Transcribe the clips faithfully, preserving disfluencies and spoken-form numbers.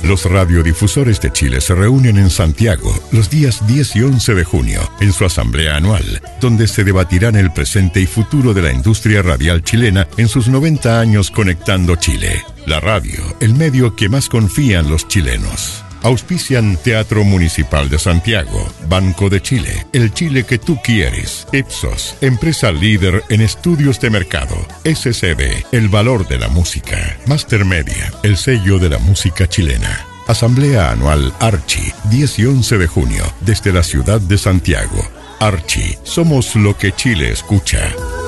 Los radiodifusores de Chile se reúnen en Santiago los días diez y once de junio en su asamblea anual, donde se debatirán el presente y futuro de la industria radial chilena en sus noventa años conectando Chile. La radio, el medio que más confían los chilenos. Auspician Teatro Municipal de Santiago, Banco de Chile, el Chile que tú quieres, Ipsos, empresa líder en estudios de mercado, S C B, el valor de la música, Master Media, el sello de la música chilena. Asamblea Anual Archi, diez y once de junio, desde la ciudad de Santiago. Archi, somos lo que Chile escucha.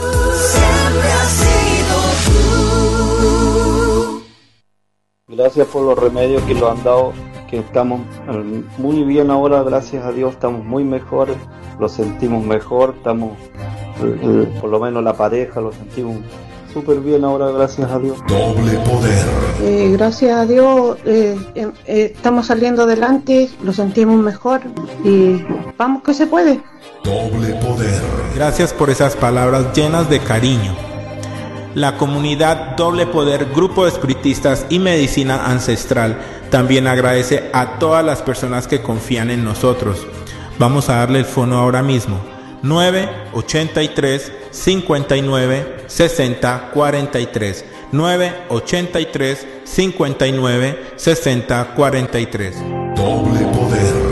Gracias por los remedios que lo han dado, que estamos muy bien ahora, gracias a Dios, estamos muy mejor, lo sentimos mejor, estamos, por lo menos la pareja, lo sentimos súper bien ahora, gracias a Dios. Doble poder. Eh, gracias a Dios eh, eh, eh, estamos saliendo adelante, lo sentimos mejor y vamos que se puede. Doble poder. Gracias por esas palabras llenas de cariño. La comunidad Doble Poder, Grupo de Espiritistas y Medicina Ancestral también agradece a todas las personas que confían en nosotros. Vamos a darle el fono ahora mismo. nueve ochenta y tres, cincuenta y nueve, sesenta, cuarenta y tres. nueve ochenta y tres, cincuenta y nueve, sesenta, cuarenta y tres. Doble poder.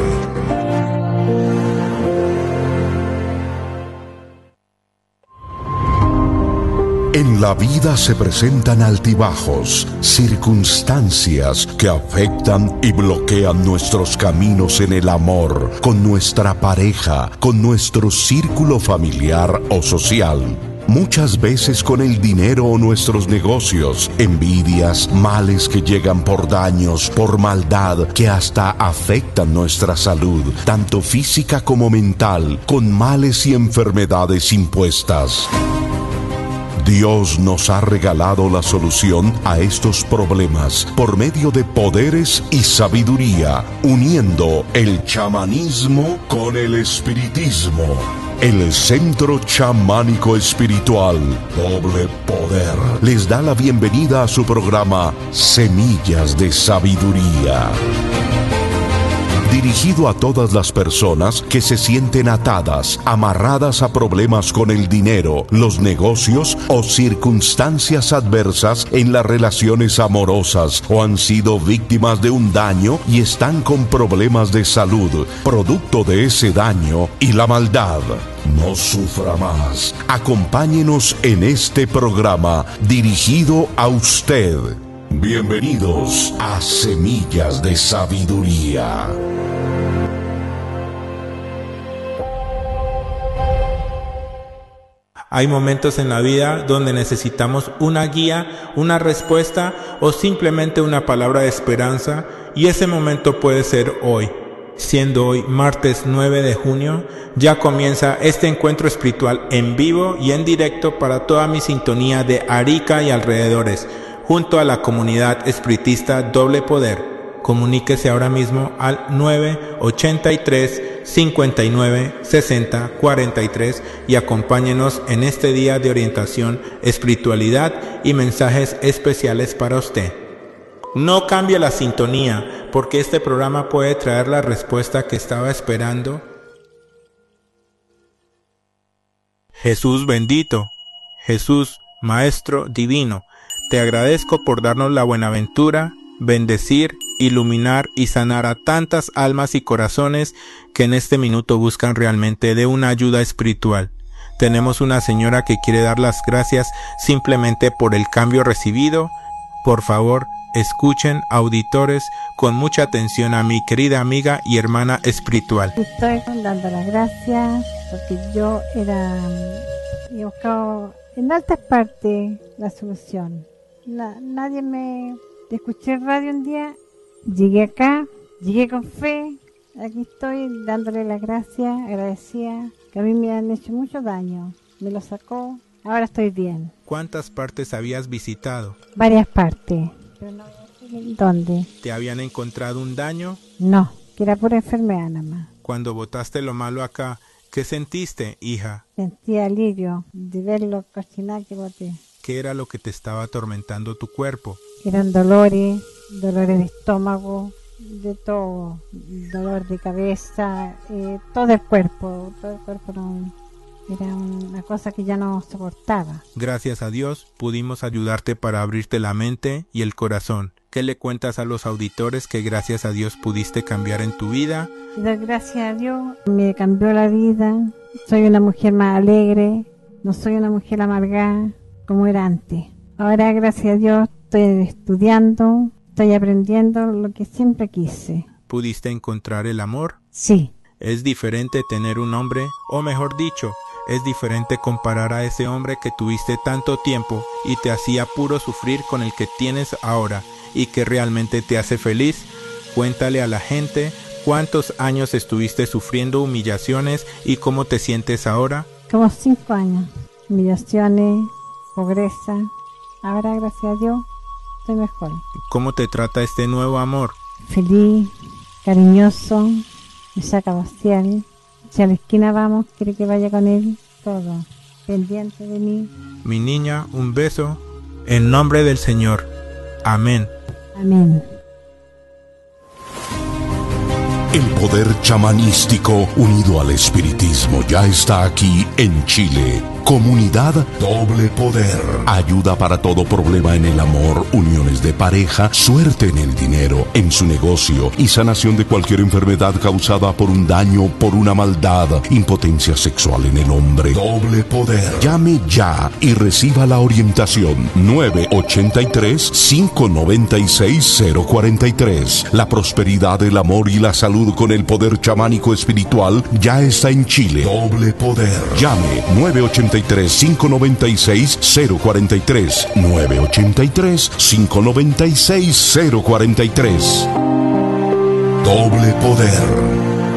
En la vida se presentan altibajos, circunstancias que afectan y bloquean nuestros caminos en el amor, con nuestra pareja, con nuestro círculo familiar o social. Muchas veces con el dinero o nuestros negocios, envidias, males que llegan por daños, por maldad, que hasta afectan nuestra salud, tanto física como mental, con males y enfermedades impuestas. Dios nos ha regalado la solución a estos problemas por medio de poderes y sabiduría, uniendo el chamanismo con el espiritismo. El Centro Chamánico Espiritual Doble Poder les da la bienvenida a su programa Semillas de Sabiduría. Dirigido a todas las personas que se sienten atadas, amarradas a problemas con el dinero, los negocios o circunstancias adversas en las relaciones amorosas o han sido víctimas de un daño y están con problemas de salud, producto de ese daño y la maldad. No sufra más. Acompáñenos en este programa dirigido a usted. Bienvenidos a Semillas de Sabiduría. Hay momentos en la vida donde necesitamos una guía, una respuesta o simplemente una palabra de esperanza, y ese momento puede ser hoy. Siendo hoy martes nueve de junio, ya comienza este encuentro espiritual en vivo y en directo para toda mi sintonía de Arica y alrededores, junto a la comunidad espiritista Doble Poder. Comuníquese ahora mismo al nueve ochenta y tres, cincuenta y nueve, sesenta, cuarenta y tres y acompáñenos en este día de orientación, espiritualidad y mensajes especiales para usted. No cambie la sintonía, porque este programa puede traer la respuesta que estaba esperando. Jesús bendito, Jesús Maestro Divino, te agradezco por darnos la buenaventura, bendecir, iluminar y sanar a tantas almas y corazones que en este minuto buscan realmente de una ayuda espiritual. Tenemos una señora que quiere dar las gracias simplemente por el cambio recibido. Por favor, escuchen, auditores, con mucha atención a mi querida amiga y hermana espiritual. Estoy dando las gracias porque yo era, he buscado en altas partes la solución. La, nadie me... Escuché radio un día, llegué acá, llegué con fe, aquí estoy dándole las gracias, agradecida, que a mí me han hecho mucho daño, me lo sacó, ahora estoy bien. ¿Cuántas partes habías visitado? Varias partes, pero no ¿dónde? ¿Te habían encontrado un daño? No, que era pura enfermedad nada más. Cuando botaste lo malo acá, ¿qué sentiste, hija? Sentí alivio de ver lo cocinar que boté. ¿Qué era lo que te estaba atormentando tu cuerpo? Eran dolores, dolores de estómago, de todo, dolor de cabeza, eh, todo el cuerpo, todo el cuerpo no, era una cosa que ya no soportaba. Gracias a Dios pudimos ayudarte para abrirte la mente y el corazón. ¿Qué le cuentas a los auditores que gracias a Dios pudiste cambiar en tu vida? Dar gracias a Dios, me cambió la vida, soy una mujer más alegre, no soy una mujer amargada como era antes. Ahora gracias a Dios estoy estudiando, estoy aprendiendo lo que siempre quise. ¿Pudiste encontrar el amor? Sí. Es diferente tener un hombre, o mejor dicho, es diferente comparar a ese hombre que tuviste tanto tiempo y te hacía puro sufrir con el que tienes ahora y que realmente te hace feliz. Cuéntale a la gente cuántos años estuviste sufriendo humillaciones y cómo te sientes ahora. Como cinco años, humillaciones, pobreza. Ahora gracias a Dios estoy mejor. ¿Cómo te trata este nuevo amor? Feliz, cariñoso, me saca a pasear. Si a la esquina vamos, quiere que vaya con él, todo, pendiente de mí. Mi niña, un beso, en nombre del Señor. Amén. Amén. El poder chamanístico unido al espiritismo ya está aquí en Chile. Comunidad Doble Poder. Ayuda para todo problema en el amor, uniones de pareja, suerte en el dinero, en su negocio y sanación de cualquier enfermedad causada por un daño, por una maldad, impotencia sexual en el hombre. Doble Poder. Llame ya y reciba la orientación. nueve ocho tres, cinco nueve seis, cero cuatro tres. La prosperidad, el amor y la salud con el poder chamánico espiritual ya está en Chile. Doble Poder. Llame nueve ocho tres, cinco nueve seis, cero cuatro tres. nueve ocho tres, cinco nueve seis, cero cuatro tres. Doble Poder.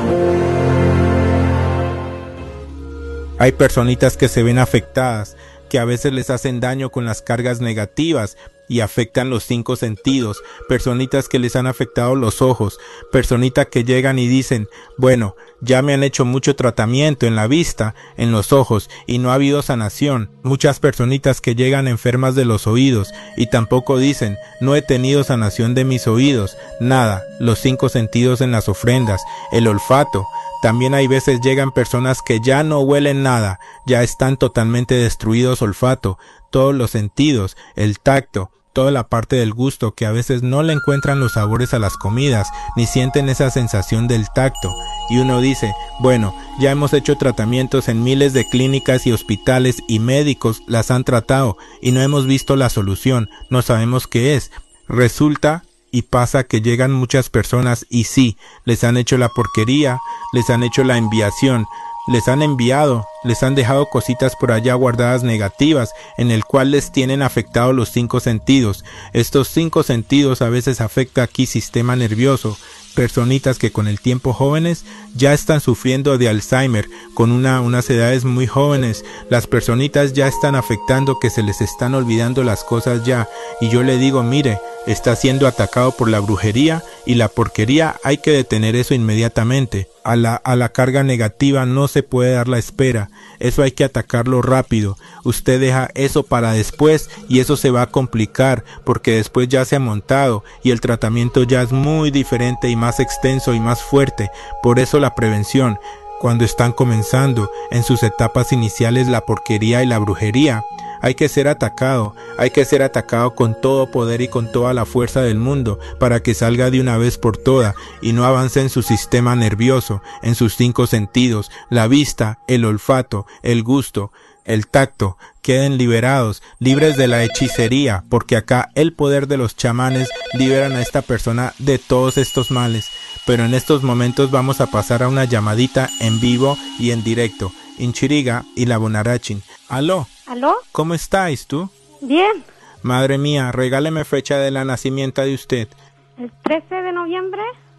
Hay personitas que se ven afectadas, que a veces les hacen daño con las cargas negativas y afectan los cinco sentidos, personitas que les han afectado los ojos, personitas que llegan y dicen, bueno, ya me han hecho mucho tratamiento en la vista, en los ojos, y no ha habido sanación. Muchas personitas que llegan enfermas de los oídos y tampoco dicen, no he tenido sanación de mis oídos, nada, los cinco sentidos en las ofrendas, el olfato. También hay veces llegan personas que ya no huelen nada, ya están totalmente destruidos olfato, todos los sentidos, el tacto, toda la parte del gusto, que a veces no le encuentran los sabores a las comidas, ni sienten esa sensación del tacto. Y uno dice, bueno, ya hemos hecho tratamientos en miles de clínicas y hospitales y médicos las han tratado y no hemos visto la solución, no sabemos qué es. Resulta y pasa que llegan muchas personas y sí, les han hecho la porquería, les han hecho la enviación, les han enviado, les han dejado cositas por allá guardadas negativas, en el cual les tienen afectados los cinco sentidos. Estos cinco sentidos a veces afecta aquí sistema nervioso. Personitas que con el tiempo jóvenes ya están sufriendo de Alzheimer, con una, unas edades muy jóvenes. Las personitas ya están afectando, que se les están olvidando las cosas ya. Y yo le digo, mire, está siendo atacado por la brujería y la porquería, hay que detener eso inmediatamente. A la, a la carga negativa no se puede dar la espera, eso hay que atacarlo rápido. Usted deja eso para después y eso se va a complicar porque después ya se ha montado y el tratamiento ya es muy diferente y más extenso y más fuerte. Por eso la prevención, cuando están comenzando en sus etapas iniciales la porquería y la brujería, hay que ser atacado, hay que ser atacado con todo poder y con toda la fuerza del mundo para que salga de una vez por todas y no avance en su sistema nervioso, en sus cinco sentidos, la vista, el olfato, el gusto, el tacto, queden liberados, libres de la hechicería, porque acá el poder de los chamanes liberan a esta persona de todos estos males. Pero en estos momentos vamos a pasar a una llamadita en vivo y en directo. Inchiriga y la Bonarachin. ¿Aló? ¿Aló? ¿Cómo estáis tú? Bien. Madre mía, regáleme fecha de la nacimiento de usted. El trece de noviembre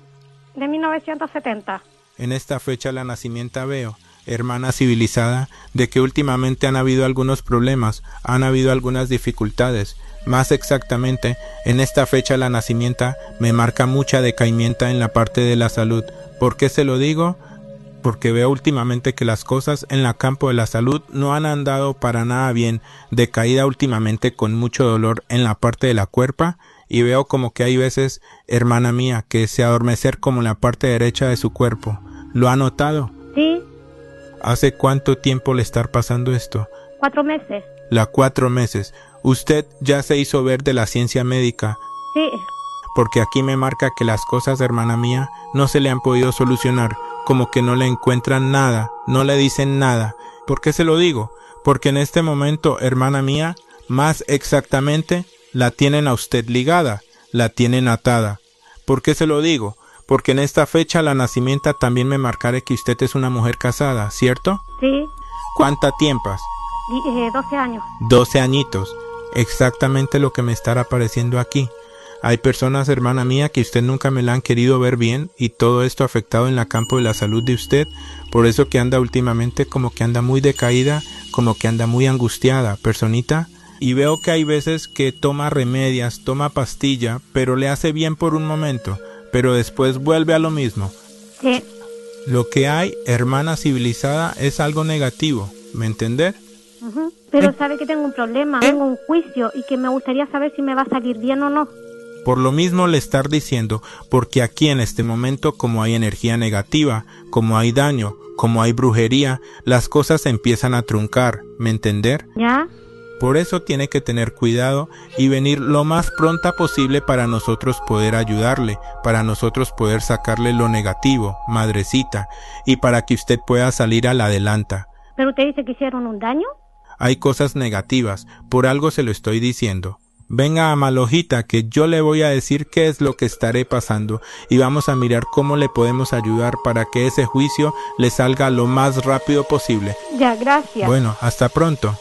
de mil novecientos setenta. En esta fecha la nacimiento veo, hermana civilizada, de que últimamente han habido algunos problemas, han habido algunas dificultades. Más exactamente, en esta fecha la nacimiento me marca mucha decaimiento en la parte de la salud. ¿Por qué se lo digo? Porque veo últimamente que las cosas en el campo de la salud no han andado para nada bien, decaída últimamente con mucho dolor en la parte de la cuerpa y veo como que hay veces, hermana mía, que se adormecer como en la parte derecha de su cuerpo. ¿Lo ha notado? Sí. ¿Hace cuánto tiempo le está pasando esto? Cuatro meses. La cuatro meses. ¿Usted ya se hizo ver de la ciencia médica? Sí. Porque aquí me marca que las cosas, hermana mía, no se le han podido solucionar, como que no le encuentran nada, no le dicen nada. ¿Por qué se lo digo? Porque en este momento, hermana mía, más exactamente, la tienen a usted ligada, la tienen atada. ¿Por qué se lo digo? Porque en esta fecha la nacimiento también me marcará que usted es una mujer casada, ¿cierto? Sí. ¿Cuánta tiempas? Eh, doce años. Doce añitos. Exactamente lo que me estará apareciendo aquí. Hay personas, hermana mía, que usted nunca me la han querido ver bien y todo esto ha afectado en el campo de la salud de usted. Por eso que anda últimamente como que anda muy decaída, como que anda muy angustiada, personita. Y veo que hay veces que toma remedios, toma pastilla, pero le hace bien por un momento, pero después vuelve a lo mismo. Sí. Lo que hay, hermana civilizada, es algo negativo, ¿me entender? Uh-huh. Pero ¿Eh? sabe que tengo un problema, ¿Eh? tengo un juicio y que me gustaría saber si me va a salir bien o no. Por lo mismo le estar diciendo, porque aquí en este momento como hay energía negativa, como hay daño, como hay brujería, las cosas empiezan a truncar, ¿me entender? ¿Ya? Por eso tiene que tener cuidado y venir lo más pronta posible para nosotros poder ayudarle, para nosotros poder sacarle lo negativo, madrecita, y para que usted pueda salir a la adelanta. ¿Pero usted dice que hicieron un daño? Hay cosas negativas, por algo se lo estoy diciendo. Venga a Malojita que yo le voy a decir qué es lo que estaré pasando y vamos a mirar cómo le podemos ayudar para que ese juicio le salga lo más rápido posible. Ya, gracias. Bueno, hasta pronto.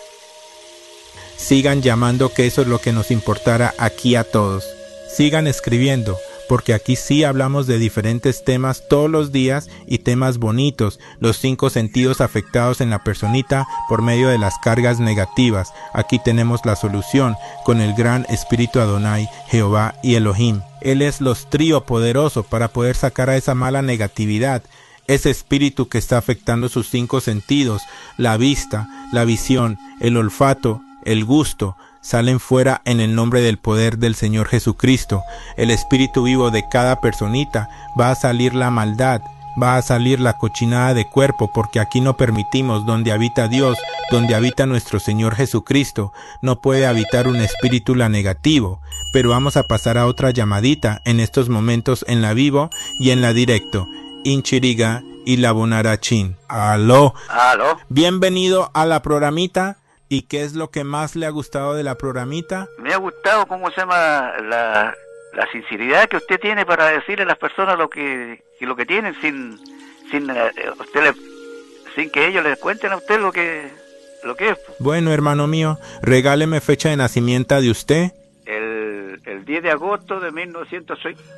Sigan llamando, que eso es lo que nos importará aquí a todos. Sigan escribiendo, porque aquí sí hablamos de diferentes temas todos los días y temas bonitos, los cinco sentidos afectados en la personita por medio de las cargas negativas. Aquí tenemos la solución con el gran espíritu Adonai, Jehová y Elohim. Él es los trío poderoso para poder sacar a esa mala negatividad, ese espíritu que está afectando sus cinco sentidos, la vista, la visión, el olfato, el gusto, salen fuera en el nombre del poder del Señor Jesucristo. El espíritu vivo de cada personita, va a salir la maldad, va a salir la cochinada de cuerpo, porque aquí no permitimos, donde habita Dios, donde habita nuestro Señor Jesucristo, no puede habitar un espíritu la negativo. Pero vamos a pasar a otra llamadita en estos momentos en la vivo y en la directo. Inchiriga y la Bonarachín. Aló. Aló. Bienvenido a la programita. ¿Y qué es lo que más le ha gustado de la programita? Me ha gustado, ¿cómo se llama? La, la sinceridad que usted tiene para decirle a las personas lo que, que lo que tienen sin sin eh, usted le, sin que ellos les cuenten a usted lo que lo que es. Bueno, hermano mío, regáleme fecha de nacimiento de usted. El, el diez de agosto de mil novecientos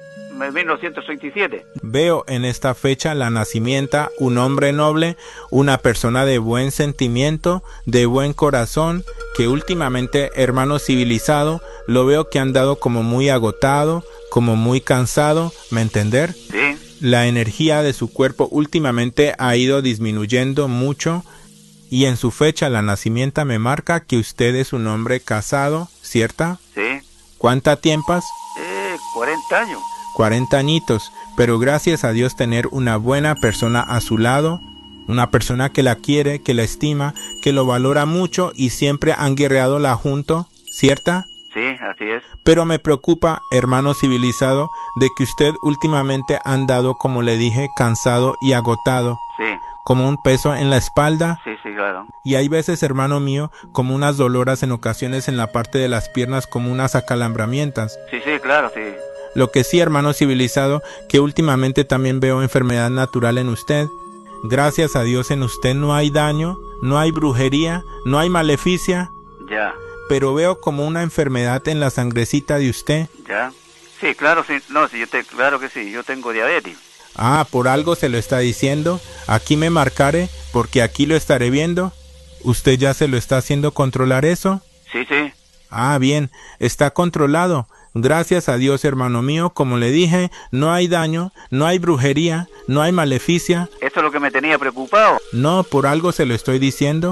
veintisiete. Veo en esta fecha la nacimiento, un hombre noble, una persona de buen sentimiento, de buen corazón, que últimamente, hermano civilizado, lo veo que ha andado como muy agotado, como muy cansado, ¿me entender? Sí. La energía de su cuerpo últimamente ha ido disminuyendo mucho y en su fecha la nacimiento me marca que usted es un hombre casado, ¿cierta? Sí. ¿Cuántas tiempas? Eh, cuarenta años. cuarenta añitos, pero gracias a Dios tener una buena persona a su lado, una persona que la quiere, que la estima, que lo valora mucho y siempre han guerreado la junto, ¿cierta? Sí, así es. Pero me preocupa, hermano civilizado, de que usted últimamente ha andado, como le dije, cansado y agotado. Sí. Como un peso en la espalda. Sí, sí, claro. Y hay veces, hermano mío, como unas doloras en ocasiones en la parte de las piernas, como unas acalambramientas. Sí, sí, claro, sí. Lo que sí, hermano civilizado, que últimamente también veo enfermedad natural en usted. Gracias a Dios en usted no hay daño, no hay brujería, no hay maleficia. Ya. Pero veo como una enfermedad en la sangrecita de usted. Ya. Sí, claro, sí. No, sí, yo te, claro que sí, yo tengo diabetes. Ah, por algo se lo está diciendo. Aquí me marcaré, porque aquí lo estaré viendo. ¿Usted ya se lo está haciendo controlar eso? Sí, sí. Ah, bien, está controlado. Gracias a Dios, hermano mío, como le dije, no hay daño, no hay brujería, no hay maleficia. Esto es lo que me tenía preocupado. No, por algo se lo estoy diciendo.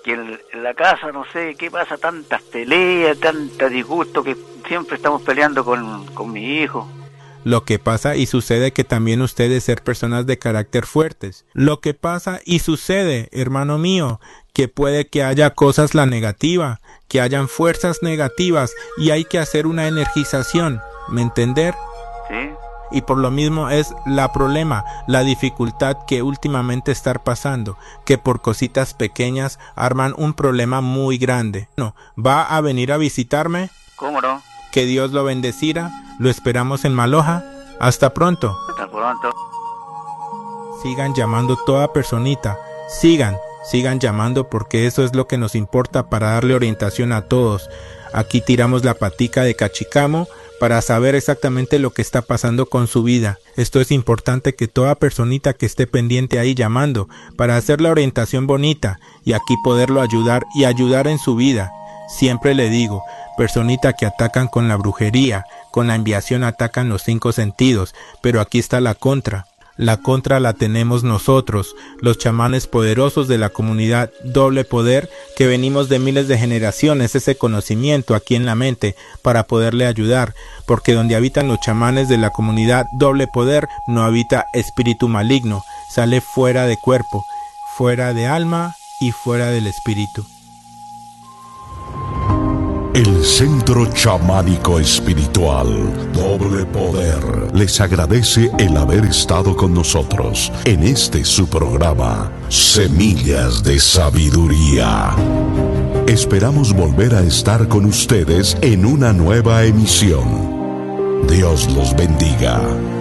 que en, en la casa, no sé qué pasa, tantas peleas, tanta disgusto, que siempre estamos peleando con, con mi hijo. Lo que pasa y sucede que también ustedes ser personas de carácter fuertes. Lo que pasa y sucede, hermano mío, que puede que haya cosas la negativa, que hayan fuerzas negativas y hay que hacer una energización, ¿me entender? Sí. Y por lo mismo es la problema, la dificultad que últimamente estar pasando, que por cositas pequeñas arman un problema muy grande. No, ¿va a venir a visitarme? ¿Cómo no? Que Dios lo bendecirá, lo esperamos en Maloja. Hasta pronto. Hasta pronto. Sigan llamando toda personita, sigan, sigan llamando porque eso es lo que nos importa para darle orientación a todos. Aquí tiramos la patica de cachicamo para saber exactamente lo que está pasando con su vida. Esto es importante que toda personita que esté pendiente ahí llamando para hacer la orientación bonita y aquí poderlo ayudar y ayudar en su vida. Siempre le digo, personita que atacan con la brujería, con la enviación atacan los cinco sentidos, pero aquí está la contra. La contra la tenemos nosotros, los chamanes poderosos de la comunidad Doble Poder, que venimos de miles de generaciones, ese conocimiento aquí en la mente para poderle ayudar, porque donde habitan los chamanes de la comunidad Doble Poder no habita espíritu maligno, sale fuera de cuerpo, fuera de alma y fuera del espíritu. El Centro Chamánico Espiritual Doble Poder les agradece el haber estado con nosotros en este su programa Semillas de Sabiduría. Esperamos volver a estar con ustedes en una nueva emisión. Dios los bendiga.